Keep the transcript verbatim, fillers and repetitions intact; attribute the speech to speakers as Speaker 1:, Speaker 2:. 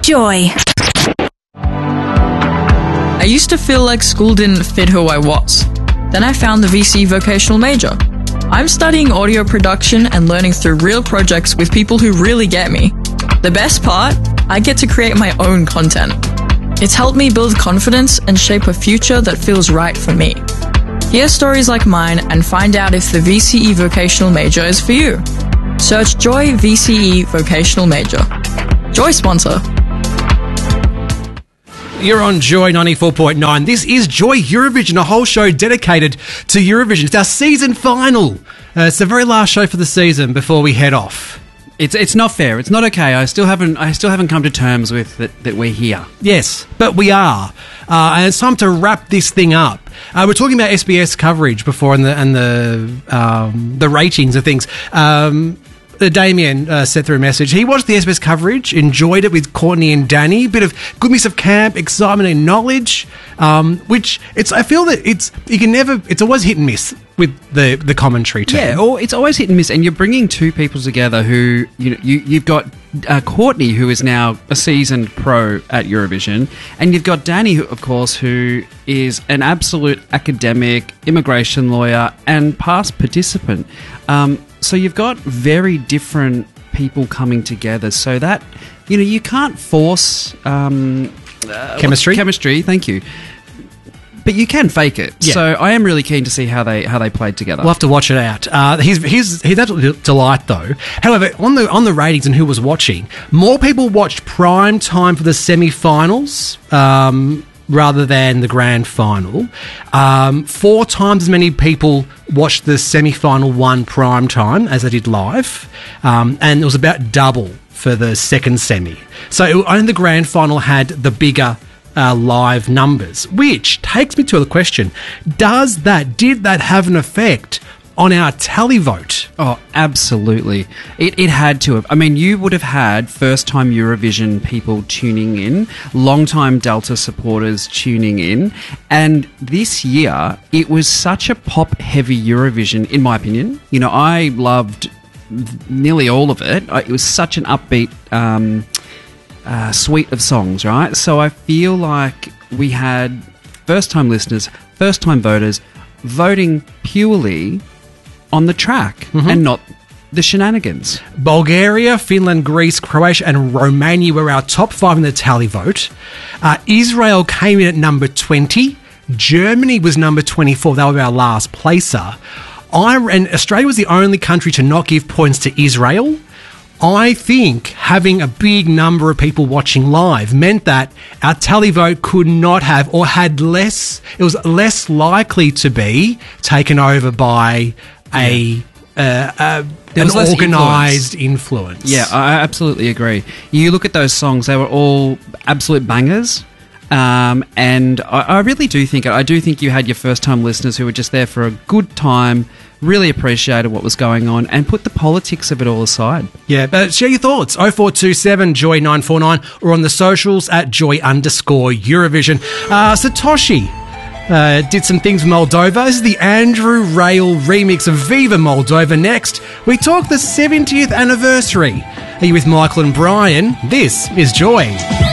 Speaker 1: Joy.
Speaker 2: I used to feel like school didn't fit who I was. Then I found the V C E vocational major. I'm studying audio production and learning through real projects with people who really get me. The best part? I get to create my own content. It's helped me build confidence and shape a future that feels right for me. Hear stories like mine and find out if the V C E vocational major is for you. Search Joy V C E vocational major. Joy sponsor.
Speaker 3: You're on Joy ninety-four point nine. This is Joy Eurovision, a whole show dedicated to Eurovision. It's our season final. Uh, it's the very last show for the season before we head off.
Speaker 4: It's it's not fair. It's not okay. I still haven't I still haven't come to terms with that, that we're here.
Speaker 3: Yes, but we are. Uh, and it's time to wrap this thing up. Uh, we're talking about S B S coverage before and the and the um, the ratings of things. Um, Uh, Damien uh, sent through a message. He watched the S B S coverage, enjoyed it with Courtney and Danny. Bit of good mix of camp, excitement and knowledge. Um, which it's. I feel that it's you can never. It's always hit and miss with the the commentary team.
Speaker 4: Yeah, or it's always hit and miss. And you're bringing two people together who you know you you've got uh, Courtney, who is now a seasoned pro at Eurovision, and you've got Danny, who, of course, who is an absolute academic, immigration lawyer, and past participant. Um, So you've got very different people coming together, so that you know you can't force um, uh,
Speaker 3: chemistry.
Speaker 4: Chemistry, thank you. But you can fake it.
Speaker 3: Yeah.
Speaker 4: So I am really keen to see how they how they played together.
Speaker 3: We'll have to watch it out. Uh, he's he's he's absolute delight though. However, on the on the ratings and who was watching, more people watched prime time for the semi-finals. Um, rather than the grand final. Um, four times as many people watched the semi-final one prime time as they did live, um, and it was about double for the second semi. So it, only the grand final had the bigger uh, live numbers, which takes me to the question, does that, did that have an effect on our tally vote?
Speaker 4: Oh, absolutely. It, it had to have. I mean, you would have had first-time Eurovision people tuning in, long-time Delta supporters tuning in, and this year it was such a pop-heavy Eurovision, in my opinion. You know, I loved nearly all of it. It was such an upbeat um, uh, suite of songs, right? So I feel like we had first-time listeners, first-time voters voting purely on the track mm-hmm. and not the shenanigans.
Speaker 3: Bulgaria, Finland, Greece, Croatia and Romania were our top five in the tally vote. Uh, Israel came in at number twenty. Germany was number twenty-four. They were our last placer. I, and Australia was the only country to not give points to Israel. I think having a big number of people watching live meant that our tally vote could not have, or had less, it was less likely to be taken over by a uh, uh, an organised influence.
Speaker 4: Yeah, I absolutely agree. You look at those songs; they were all absolute bangers, um, and I, I really do think I do think you had your first-time listeners who were just there for a good time, really appreciated what was going on, and put the politics of it all aside.
Speaker 3: Yeah, but share your thoughts. oh four two seven Joy nine four nine or on the socials at Joy underscore Eurovision. Uh, Satoshi. Uh, did some things with Moldova. This is the Andrew Rail remix of Viva Moldova. Next, we talk the seventieth anniversary. Are you with Michael and Brian? This is Joy.